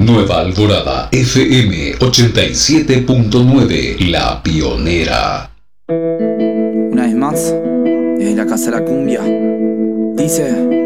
Nueva Alborada FM 87.9, la pionera. Una vez más, desde la casa de la cumbia, dice...